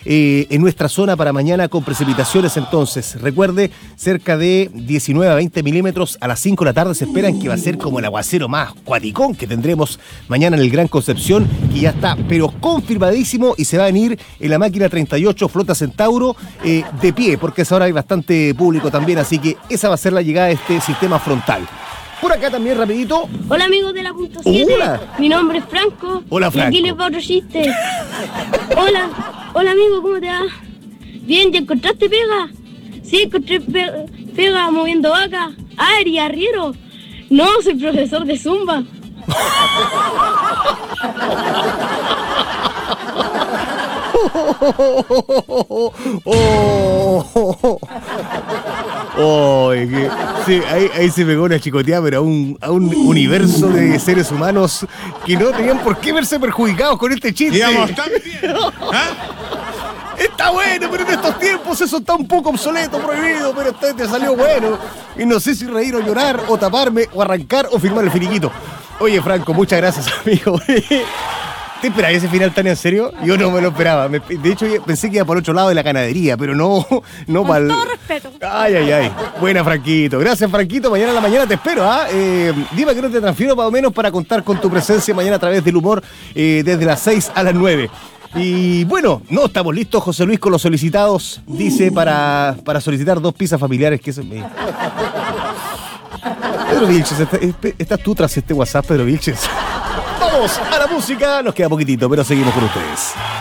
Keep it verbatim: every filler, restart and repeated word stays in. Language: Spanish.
eh, en nuestra zona para mañana con precipitaciones. Entonces, recuerde, cerca de diecinueve a veinte milímetros a las cinco de la tarde se esperan, que va a ser como el aguacero más cuaticón que tendremos mañana en el Gran Concepción, que ya está, pero confirmadísimo, y se va a venir en la máquina treinta y ocho Flota Centauro eh, de pie, porque a esa hora hay bastante público también, así que esa va a ser la llegada de este sistema frontal. Por acá también, rapidito. Hola, amigos de la punto siete. Hola. Mi nombre es Franco. Hola, Franco. Y aquí les va otro chiste. Hola. Hola, amigo, ¿cómo te va? Bien, ¿te encontraste pega? Sí, encontré pe- pega moviendo vaca. Ah, ¿eres arriero? No, soy profesor de Zumba. oh, oh, que, sí, ahí, ahí se pegó una chicoteada, pero a un, a un universo de seres humanos que no tenían por qué verse perjudicados con este chiste. Digamos, también. ¿Ah? Está bueno, pero en estos tiempos eso está un poco obsoleto, prohibido, pero este te salió bueno. Y no sé si reír o llorar, o taparme, o arrancar, o firmar el finiquito. Oye, Franco, muchas gracias, amigo. ¿Te esperabas ese final tan en serio? Yo no me lo esperaba. Me, de hecho, pensé que iba por otro lado de la ganadería, pero no, no para el... Con todo respeto. Ay, ay, ay. Buena, Franquito. Gracias, Franquito. Mañana en la mañana te espero, ¿ah? Eh, dime que no te transfiero más o menos para contar con tu presencia mañana a través del humor eh, desde las seis a las nueve. Y bueno, no estamos listos, José Luis, con los solicitados. Dice para, para solicitar dos pizzas familiares. Que eso me... Pedro Vilches, estás, estás tú tras este WhatsApp, Pedro Vilches. Vamos a la música, nos queda poquitito, pero seguimos con ustedes.